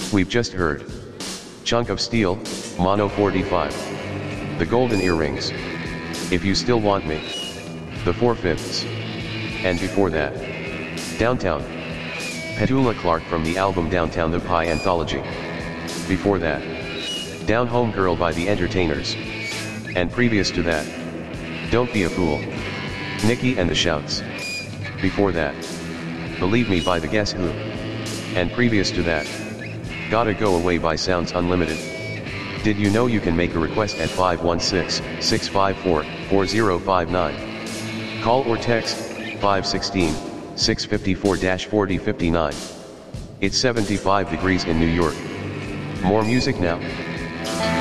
We've just heard Chunk of Steel, Mono 45. The Golden Earrings. If You Still Want Me. The 4/5. And before that, Downtown. Petula Clark from the album Downtown the Pie Anthology. Before that, Down Home Girl by The Entertainers. And previous to that, Don't Be a Fool. Nicki and the Shouts. Before that, Believe Me by the Guess Who. And previous to that, Gotta Go Away by Sounds Unlimited. Did you know you can make a request at 516-654-4059? Call or text 516-654-4059. It's 75 degrees in New York. More music now.